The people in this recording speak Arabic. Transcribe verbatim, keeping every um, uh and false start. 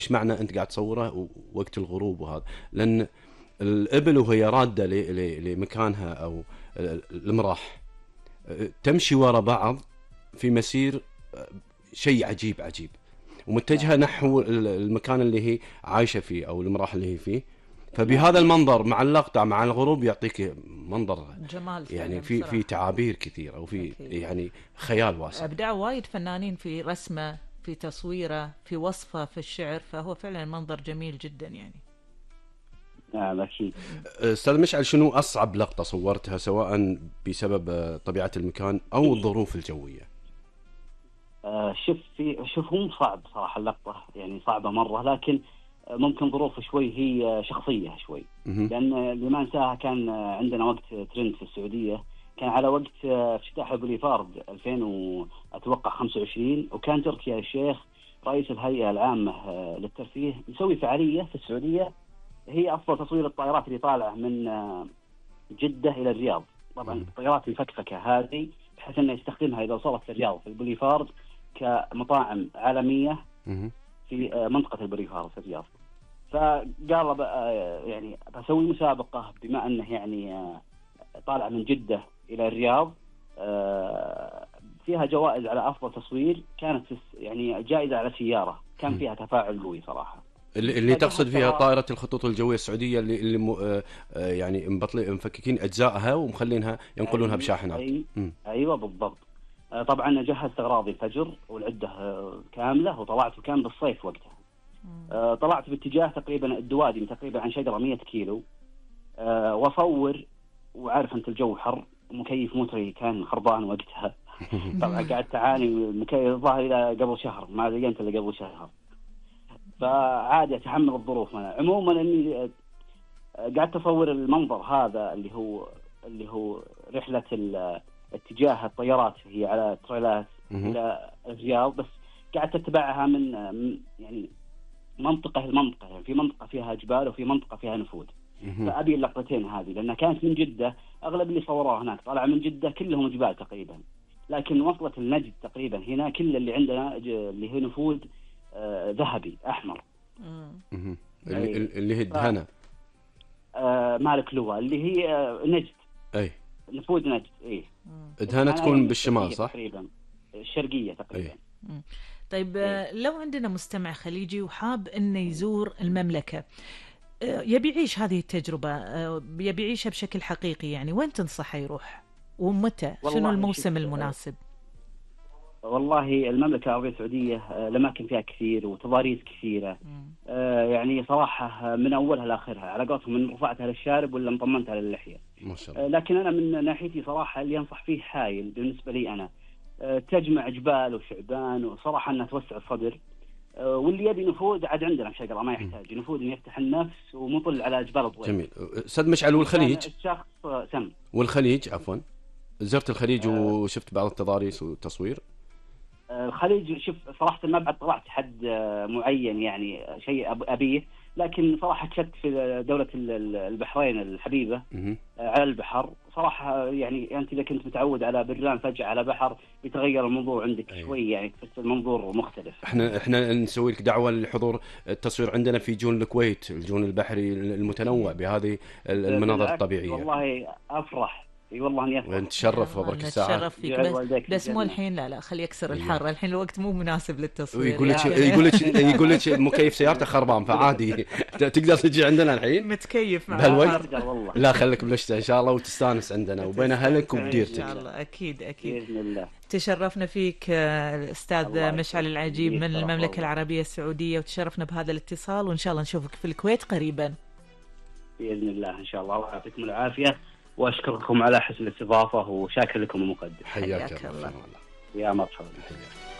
ايش معنى انت قاعد تصوره وقت الغروب وهذا؟ لان الابل وهي راده لمكانها او المراح تمشي وراء بعض في مسير شيء عجيب عجيب، ومتجهه نحو المكان اللي هي عايشه فيه او المراح اللي هي فيه. فبهذا المنظر مع اللقطه مع الغروب يعطيك منظر جمال يعني في في تعابير كثيره وفي يعني خيال واسع. ابداع وايد فنانين في رسمه، في تصويره، في وصفه، في الشعر، فهو فعلا منظر جميل جدا يعني. نعم أكيد. أستاذ مشعل، شنو أصعب لقطة صورتها سواء بسبب طبيعة المكان أو الظروف الجوية؟ آه شوف في شوف هم صعب صراحة اللقطة، يعني صعبة مرة، لكن ممكن ظروف شوي هي شخصية شوي. لأن اللي ما انساها كان عندنا وقت ترند في السعودية، كان على وقت افتتاح البوليفارد ألفين وأتوقع خمسة وعشرين، وكان تركي آل الشيخ رئيس الهيئة العامة للترفيه مسوي فعالية في السعودية هي أفضل تصوير الطائرات اللي طالعة من جدة إلى الرياض. طبعا الطائرات المفكفكة هذه بحيث أنه يستخدمها إذا وصلت للرياض في البوليفارد كمطاعم عالمية في منطقة البوليفارد في الرياض. فقال بقى يعني بسوي مسابقة بما أنه يعني طالع من جدة إلى الرياض، فيها جوائز على أفضل تصوير، كانت يعني جائزة على سيارة، كان فيها تفاعل قوي صراحة. اللي, اللي تقصد فيها طائرة الخطوط الجوية السعودية اللي, اللي م... آه يعني مبطلين مفككين أجزائها ومخلينها ينقلونها بشاحنات. أي... أيوة بالضبط. آه طبعا جهزت أغراضي الفجر والعدة آه كاملة، وطلعت كان بالصيف وقتها. آه طلعت باتجاه تقريبا الدوادم تقريبا عن شجرة مية كيلو، آه وأصور، وعارف أنت الجو حر، مكيف موتري كان خربان وقتها. طبعا قعدت أعاني مكيف الظاهر إلى قبل شهر، ما زينت إلا قبل شهر، فعادي أتحمل الظروف. عموما أني قاعد أصور المنظر هذا اللي هو اللي هو رحلة اتجاه الطيارات هي على تريلات إلى الرياض، بس قاعد أتبعها من يعني منطقة لمنطقة، يعني في منطقة فيها جبال وفي منطقة فيها نفود. فأبي اللقطتين هذه لأنها كانت من جدة، أغلب اللي صوروها هناك طالع من جدة كلهم جبال تقريبا، لكن وصلت النجد تقريبا هنا كل اللي عندنا اللي هي نفود آه ذهبي أحمر. اللي, اللي هي الدهنة آه مالك لواء اللي هي آه نجد. أي نفود نجد. إيه الدهنة تكون بالشمال صح؟ تقريبا الشرقية تقريبا. أي. طيب إيه؟ لو عندنا مستمع خليجي وحاب إنه يزور المملكة، يبي يعيش هذه التجربة، يبي يعيشها بشكل حقيقي، يعني وين تنصحه يروح ومتى؟ شنو الموسم المناسب؟ والله المملكة العربية السعودية الأماكن فيها كثير وتضاريس كثيرة. آه يعني صراحة من أولها لآخرها على قولتهم من رفعتها للشارب ولا مطمنتها للحية. ما شاء الله. آه لكن أنا من ناحيتي صراحة اللي أنصح فيه حايل بالنسبة لي أنا، آه تجمع جبال وشعبان، وصراحة أنها توسع الصدر. آه واللي يبي نفوذ عاد عندنا بشجرة، ما يحتاج نفوذ إنه يفتح النفس ومطل على جبال الضوء. جميل. أستاذ مشعل، والخليج؟ الشخص سم. والخليج عفوا، زرت الخليج آه وشفت بعض التضاريس والتصوير؟ الخليج شوف صراحة ما بعد طلعت حد معين يعني شيء أبيه، لكن صراحة كنت في دولة البحرين الحبيبة على البحر صراحة. يعني أنت إذا كنت متعود على بردان فجأة على بحر بيتغير الموضوع عندك. أيوة. شوي يعني تحس المنظور مختلف. احنا احنا نسوي لك دعوة لحضور التصوير عندنا في جون الكويت، الجون البحري المتنوع بهذه المناظر الطبيعية. والله أفرح. اي والله اني افرح. نتشرف وبرك الساعه. نتشرف فيك، بس, بس مو الحين، لا لا خلي يكسر الحر. الحين الوقت مو مناسب للتصوير. يقول لك يعني. يقول لك يقول لك مكيف سيارته خربان، فعادي تقدر تجي عندنا الحين متكيف مع بهالوقت. لا خليك بالشتاء ان شاء الله وتستانس عندنا وبين اهلك وبديرتك ان شاء الله. اكيد اكيد باذن الله. تشرفنا فيك الاستاذ مشعل العجيب من المملكه العربيه السعوديه، وتشرفنا بهذا الاتصال، وان شاء الله نشوفك في الكويت قريبا باذن الله. ان شاء الله. الله يعطيكم العافيه، وأشكركم على حسن الاستضافة، وشاكر لكم المقدم. حياك الله. يا مرحبا. حياك.